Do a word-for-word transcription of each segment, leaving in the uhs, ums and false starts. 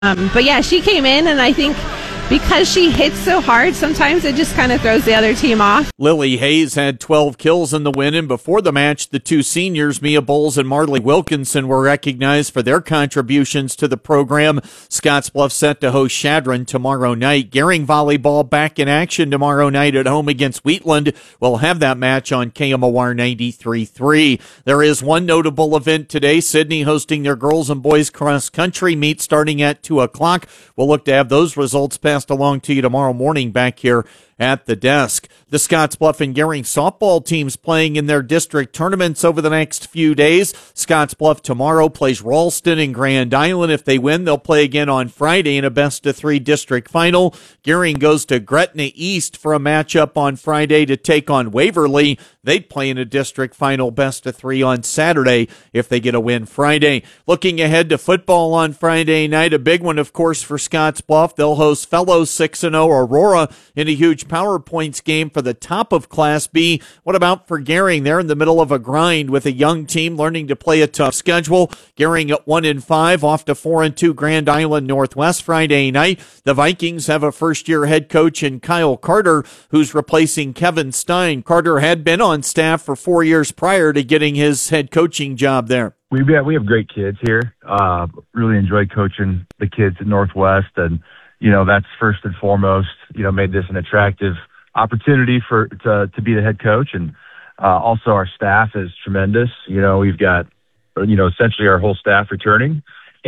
Um, but yeah, she came in, and I think because she hits so hard, sometimes it just kind of throws the other team off. Lily Hayes had twelve kills in the win, and before the match, the two seniors, Mia Bowles and Marley Wilkinson, were recognized for their contributions to the program. Scottsbluff set to host Chadron tomorrow night. Gering volleyball back in action tomorrow night at home against Wheatland. We'll have that match on K M O R ninety-three point three. There is one notable event today. Sydney hosting their girls and boys cross country meet starting at two o'clock. We'll look to have those results passed along to you tomorrow morning back here at the desk. The Scottsbluff and Gering softball teams playing in their district tournaments over the next few days. Scottsbluff tomorrow plays Ralston and Grand Island. If they win, they'll play again on Friday in a best-of-three district final. Gering goes to Gretna East for a matchup on Friday to take on Waverly. They'd play in a district final best-of-three on Saturday if they get a win Friday. Looking ahead to football on Friday night, a big one, of course, for Scottsbluff. They'll host fellow six and oh Aurora in a huge power points game for the top of Class B. What about for Gering? They're in the middle of a grind with a young team learning to play a tough schedule. Gering at one and five, off to four and two Grand Island Northwest Friday night. The Vikings have a first-year head coach in Kyle Carter, who's replacing Kevin Stein. Carter had been on staff for four years prior to getting his head coaching job there. We have, we have great kids here. Uh, really enjoy coaching the kids at Northwest, and you know, that's first and foremost, you know, made this an attractive opportunity for to, to be the head coach. And uh, also our staff is tremendous. You know, we've got, you know, essentially our whole staff returning,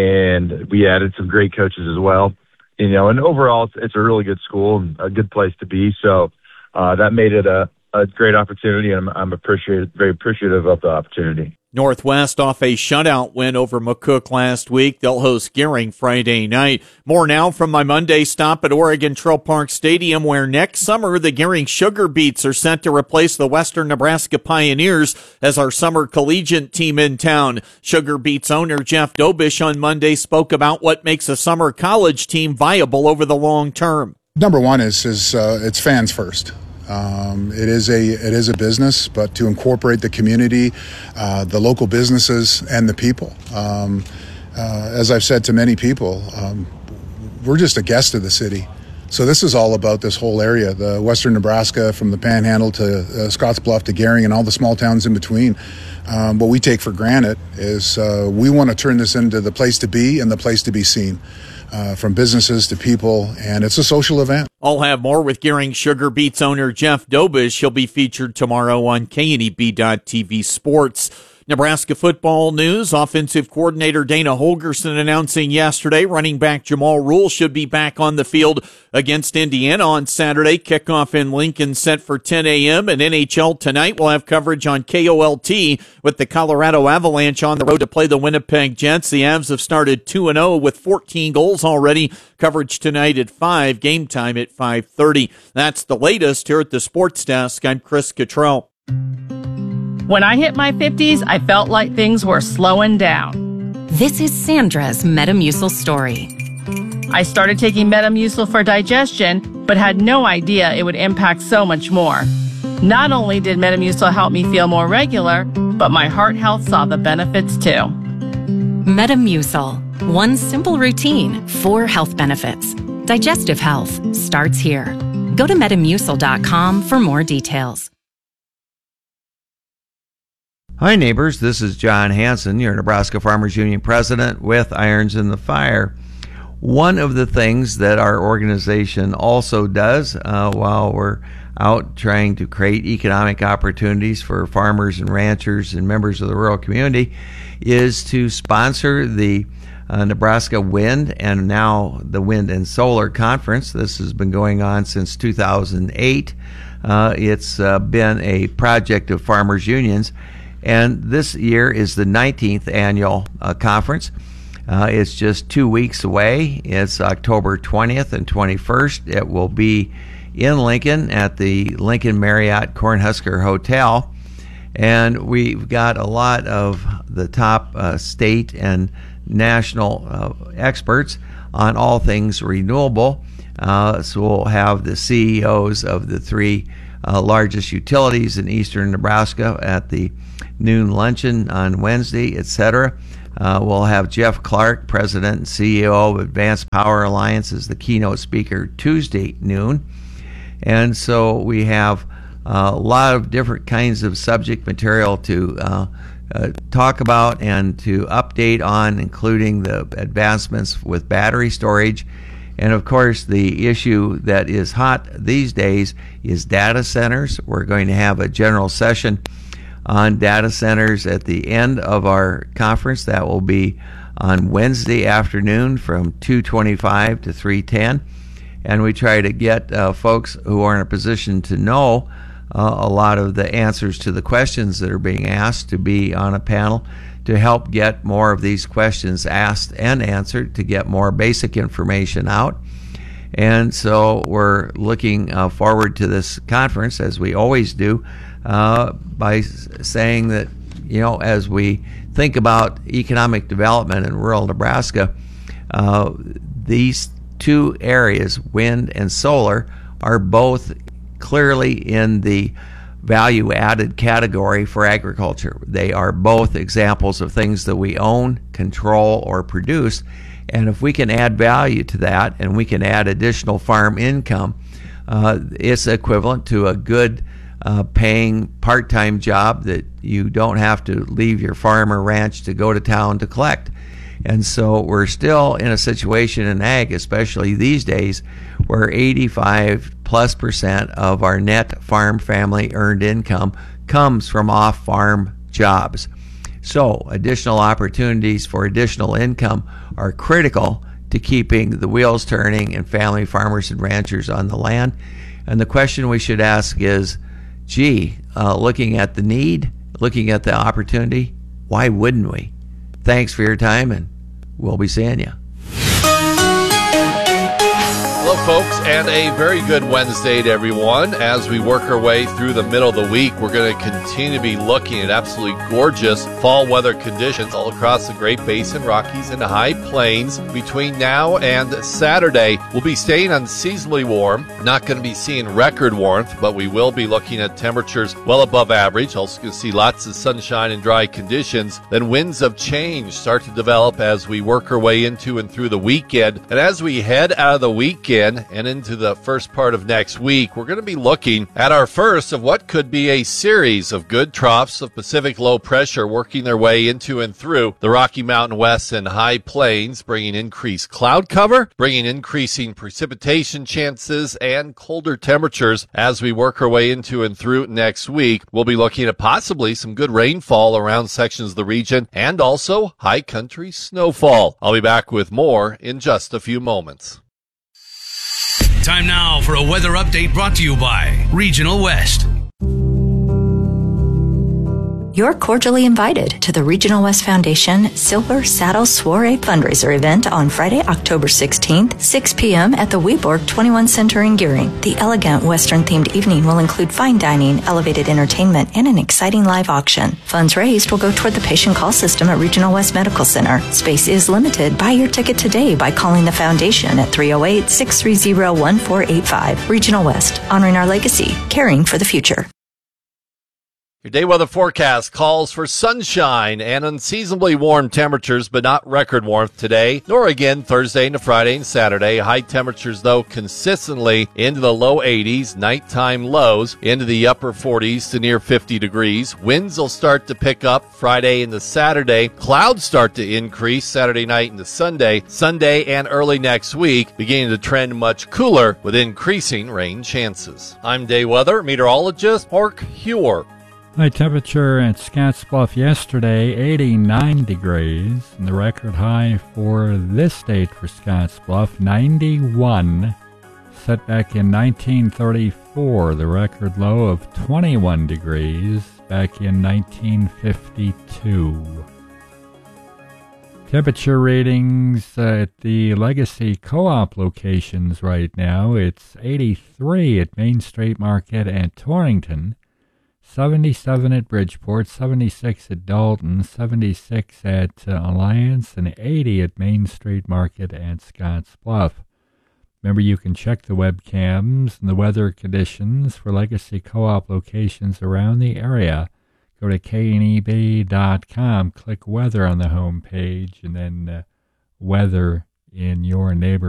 and we added some great coaches as well. You know, and overall, it's, it's a really good school and a good place to be. So uh, that made it a, a great opportunity, and I'm, I'm appreciative, very appreciative of the opportunity. Northwest off a shutout win over McCook last week. They'll host Gering Friday night. More now from my Monday stop at Oregon Trail Park Stadium, where next summer the Gering Sugar Beets are set to replace the Western Nebraska Pioneers as our summer collegiate team in town. Sugar Beets owner Jeff Dobish on Monday spoke about what makes a summer college team viable over the long term. Number one is is uh, it's fans first. Um, it is a it is a business, but to incorporate the community, uh, the local businesses, and the people. Um, uh, as I've said to many people, um, we're just a guest of the city. So this is all about this whole area, the Western Nebraska, from the Panhandle to uh, Scottsbluff to Gering and all the small towns in between. Um, what we take for granted is uh, we want to turn this into the place to be and the place to be seen. Uh, from businesses to people, and it's a social event. I'll have more with Gering Sugar Beets owner Jeff Dobish. He'll be featured tomorrow on K N E B dot T V Sports. Nebraska football news. Offensive coordinator Dana Holgerson announcing yesterday running back Jamal Rule should be back on the field against Indiana on Saturday. Kickoff in Lincoln set for ten a.m. and N H L tonight. We'll have coverage on K O L T with the Colorado Avalanche on the road to play the Winnipeg Jets. The Avs have started two and oh with fourteen goals already. Coverage tonight at five, game time at five thirty. That's the latest here at the Sports Desk. I'm Chris Cottrell. When I hit my fifties, I felt like things were slowing down. This is Sandra's Metamucil story. I started taking Metamucil for digestion, but had no idea it would impact so much more. Not only did Metamucil help me feel more regular, but my heart health saw the benefits too. Metamucil. One simple routine, four health benefits. Digestive health starts here. Go to metamucil dot com for more details. Hi neighbors, this is John Hanson, your Nebraska Farmers Union president with Irons in the Fire. One of the things that our organization also does uh, while we're out trying to create economic opportunities for farmers and ranchers and members of the rural community is to sponsor the uh, Nebraska Wind and now the Wind and Solar Conference. This has been going on since two thousand eight. Uh, it's uh, been a project of farmers unions. And this year is the nineteenth annual uh, conference. Uh, it's just two weeks away. It's October twentieth and twenty-first. It will be in Lincoln at the Lincoln Marriott Cornhusker Hotel. And we've got a lot of the top uh, state and national uh, experts on all things renewable. Uh, so we'll have the C E Os of the three uh, largest utilities in eastern Nebraska at the noon luncheon on Wednesday, et cetera. Uh, we'll have Jeff Clark, President and C E O of Advanced Power Alliance, as the keynote speaker Tuesday noon. And so we have uh, a lot of different kinds of subject material to uh, uh, talk about and to update on, including the advancements with battery storage. And of course, the issue that is hot these days is data centers. We're going to have a general session on data centers at the end of our conference. That will be on Wednesday afternoon from two twenty-five to three ten. And we try to get uh, folks who are in a position to know uh, a lot of the answers to the questions that are being asked to be on a panel to help get more of these questions asked and answered, to get more basic information out. And so we're looking uh, forward to this conference, as we always do, uh, by saying that, you know, as we think about economic development in rural Nebraska, uh, these two areas, wind and solar, are both clearly in the value-added category for agriculture. They are both examples of things that we own, control, or produce. And if we can add value to that, and we can add additional farm income, uh, it's equivalent to a good uh, paying part-time job that you don't have to leave your farm or ranch to go to town to collect. And so we're still in a situation in ag, especially these days, where eighty-five plus percent of our net farm family earned income comes from off-farm jobs. So additional opportunities for additional income are critical to keeping the wheels turning and family farmers and ranchers on the land. And the question we should ask is, gee, uh, looking at the need, looking at the opportunity, why wouldn't we? Thanks for your time, and we'll be seeing you. Hello, folks, and a very good Wednesday to everyone. As we work our way through the middle of the week, we're going to continue to be looking at absolutely gorgeous fall weather conditions all across the Great Basin, Rockies, and the High Plains. Between now and Saturday, we'll be staying unseasonably warm. Not going to be seeing record warmth, but we will be looking at temperatures well above average. Also going to see lots of sunshine and dry conditions. Then winds of change start to develop as we work our way into and through the weekend. And as we head out of the weekend and into the first part of next week, we're going to be looking at our first of what could be a series of good troughs of Pacific low pressure working their way into and through the Rocky Mountain West and High Plains, bringing increased cloud cover, bringing increasing precipitation chances and colder temperatures as we work our way into and through next week. We'll be looking at possibly some good rainfall around sections of the region and also high country snowfall. I'll be back with more in just a few moments. Time now for a weather update brought to you by Regional West. You're cordially invited to the Regional West Foundation Silver Saddle Soiree fundraiser event on Friday, October sixteenth, six p.m. at the Weborg twenty-one Center in Gearing. The elegant Western-themed evening will include fine dining, elevated entertainment, and an exciting live auction. Funds raised will go toward the patient call system at Regional West Medical Center. Space is limited. Buy your ticket today by calling the foundation at three oh eight, six three zero, one four eight five. Regional West, honoring our legacy, caring for the future. Your day weather forecast calls for sunshine and unseasonably warm temperatures, but not record warmth today, nor again Thursday into Friday and Saturday. High temperatures, though, consistently into the low eighties, nighttime lows into the upper forties to near fifty degrees. Winds will start to pick up Friday into Saturday. Clouds start to increase Saturday night into Sunday. Sunday and early next week beginning to trend much cooler with increasing rain chances. I'm day weather meteorologist Mark Huer. High temperature at Scottsbluff yesterday, eighty-nine degrees. And the record high for this date for Scottsbluff, ninety-one. Set back in nineteen thirty-four, the record low of twenty-one degrees back in nineteen fifty-two. Temperature readings at the Legacy Co-op locations right now, it's eighty-three at Main Street Market and Torrington, seventy-seven at Bridgeport, seventy-six at Dalton, seventy-six at uh, Alliance, and eighty at Main Street Market and Scottsbluff. Remember, you can check the webcams and the weather conditions for Legacy Co-op locations around the area. go to K N E B dot com, click weather on the home page, and then uh, weather in your neighborhood.